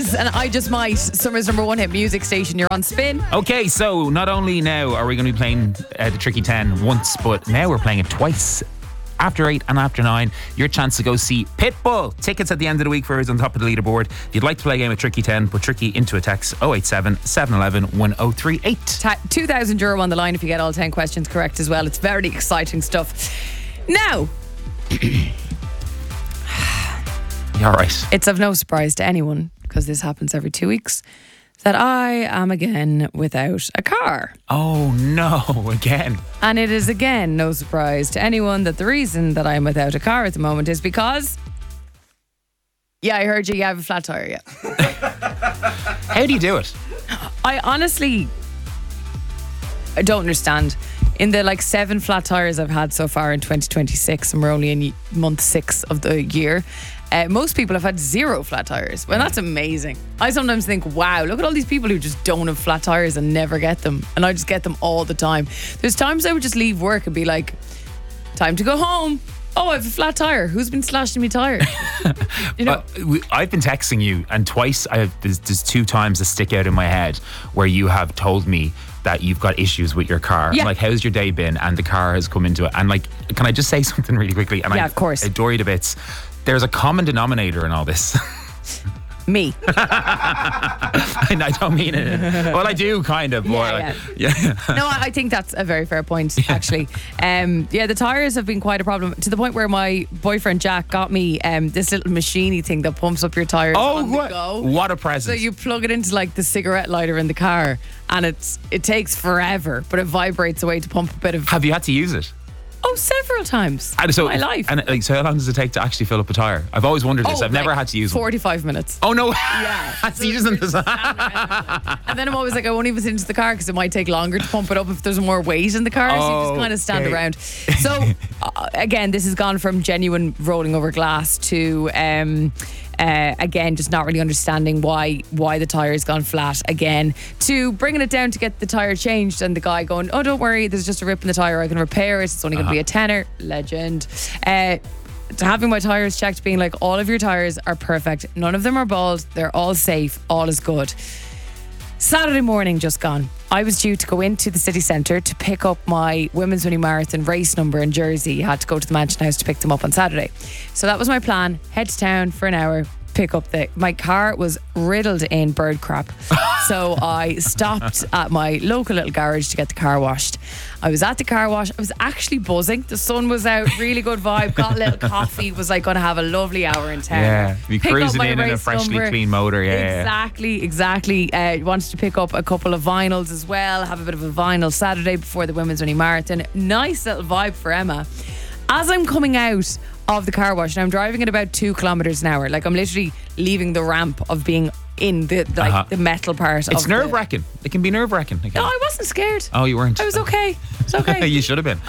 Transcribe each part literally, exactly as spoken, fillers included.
Diggs and I Just Might, summer's number one hit music station. You're on Spin. Okay, so not only now are we going to be playing uh, the Tricky ten once, but now we're playing it twice. After eight and after nine, your chance to go see Pitbull. Tickets at the end of the week for who's on top of the leaderboard. If you'd like to play a game of Tricky ten, put Tricky into a text oh eight seven, seven one one, one oh three eight. Ta- two thousand euro on the line if you get all ten questions correct as well. It's very exciting stuff. Now, You're right. it's of no surprise to anyone, because this happens every two weeks, that I am again without a car. Oh no, again. And it is again no surprise to anyone that the reason that I'm without a car at the moment is because... Yeah, I heard you, you have a flat tire, yeah. How do you do it? I honestly... I don't understand. In the like seven flat tires I've had so far in twenty twenty-six, and we're only in month six of the year, uh, most people have had zero flat tires. Well, that's amazing. I sometimes think, wow, look at all these people who just don't have flat tires and never get them. And I just get them all the time. There's times I would just leave work and be like, time to go home. Oh, I have a flat tire. Who's been slashing me tire? You know, Uh, we- I've been texting you, and twice I have, there's, there's two times that stick out in my head where you have told me that you've got issues with your car. Yeah. I'm like, how's your day been? And the car has come into it. And like, can I just say something really quickly? And Yeah, I of course. adore you to bits. There's a common denominator in all this. me. And I don't mean it. Well, I do kind of. More Yeah, like, yeah. No, I I think that's a very fair point, actually. Um, yeah, the tyres have been quite a problem, to the point where my boyfriend Jack got me um, this little machiney thing that pumps up your tyres Oh, on the what, go. what a So present. you plug it into like the cigarette lighter in the car, and it's it takes forever, but it vibrates away to pump a bit of... Have you had to use it? Oh, several times And so, in my life. And like, so how long does it take to actually fill up a tyre? I've always wondered this. Oh, I've never like had to use one. forty-five minutes. Oh, no. Yeah. That's using this. And then I'm always like, I won't even sit into the car because it might take longer to pump it up if there's more weight in the car. So you Oh, just kind of stand okay. around. So uh, again, this has gone from genuine rolling over glass to um, uh, again just not really understanding why why the tire's gone flat again, to bringing it down to get the tire changed, and the guy going, oh, don't worry, there's just a rip in the tire, I can repair it, it's only going to Uh-huh. be a tenner. Legend. Uh, to having my tires checked, being like, all of your tires are perfect, none of them are bald, they're all safe, all is good. Saturday morning just gone, I was due to go into the city centre to pick up my Women's Mini Marathon race number in Jersey. I had to go to the Mansion House to pick them up on Saturday. So that was my plan, head to town for an hour, pick up the... My car was riddled in bird crap. So I stopped at my local little garage to get the car washed. I was at the car wash. I was actually buzzing. The sun was out, really good vibe, got a little coffee, was like going to have a lovely hour in town. Yeah, be Pick up cruising my in in a race freshly number. clean motor. Yeah, yeah. Exactly, exactly. Uh, wanted to pick up a couple of vinyls as well, have a bit of a vinyl Saturday before the Women's Mini Marathon. Nice little vibe for Emma. As I'm coming out of the car wash, and I'm driving at about two kilometres an hour, like I'm literally leaving the ramp of being in the like Uh-huh. the metal part. It's of nerve the, wracking. It can be nerve wracking. No, I wasn't scared. Oh, you weren't. I was okay. It's okay. You should have been.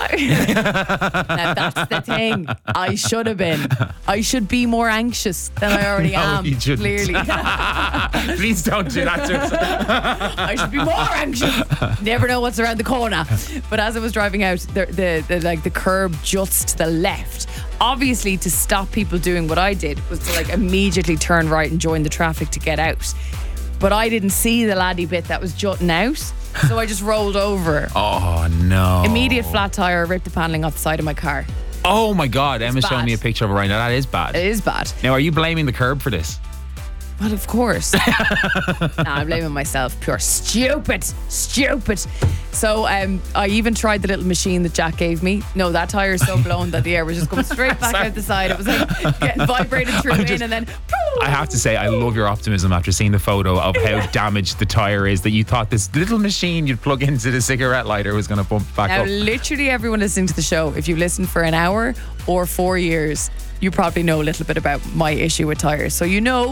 Now that's the thing. I should have been. I should be more anxious than I already No, am. you shouldn't. Clearly. Please don't do that to us. I should be more anxious. Never know what's around the corner. But as I was driving out, the, the, the like the curb just to the left. Obviously, to stop people doing what I did was to like immediately turn right and join the traffic to get out. But I didn't see the laddie bit that was jutting out, so I just rolled over. Oh no! Immediate flat tire, ripped the paneling off the side of my car. Oh my God! Emma's showing bad. me a picture of it right now. That is bad. It is bad. Now, are you blaming the curb for this? Well, of course. Nah, I'm blaming myself. Pure stupid, stupid. So um, I even tried the little machine that Jack gave me. No, that tire is so blown that the air was just coming straight back out the side. It was like getting vibrated through I'm in just- and then... I have to say, I love your optimism after seeing the photo of how damaged the tire is. That you thought this little machine you'd plug into the cigarette lighter was going to pump it back Now, up. literally everyone listening to the show, if you listen for an hour or four years, you probably know a little bit about my issue with tires. So you know...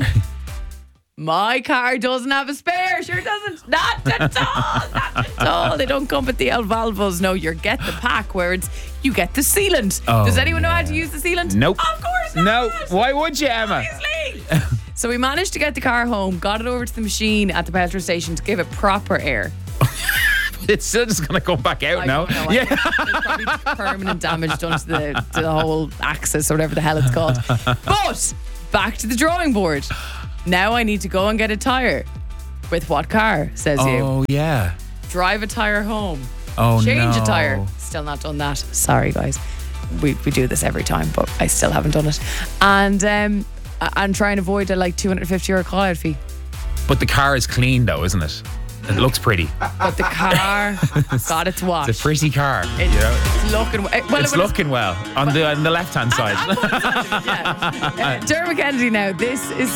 My car doesn't have a spare. Sure doesn't. Not at all. Not at all. They don't come with the El Valvos. No, you get the pack where it's you get the sealant. Oh, Does anyone know how yeah. to use the sealant? Nope. Of course not. No. Why would you, Emma? Obviously. So we managed to get the car home, got it over to the machine at the petrol station to give it proper air. It's still just going to come back out I now. don't know. Yeah. There's probably permanent damage done to the, to the whole axis or whatever the hell it's called. But back to the drawing board. Now I need to go and get a tyre. With what car, says you? Oh, yeah. Drive a tyre home. Oh, Change no. a tyre. Still not done that. Sorry, guys. We we do this every time, but I still haven't done it. And um, and try and avoid a like two hundred fifty euro call out fee. But the car is clean, though, isn't it? It looks pretty. But the car got its wash. It's a pretty car. It's, you know? it's looking well. It's looking well on the on the left hand side. yeah. uh, Dermot Kennedy now. This is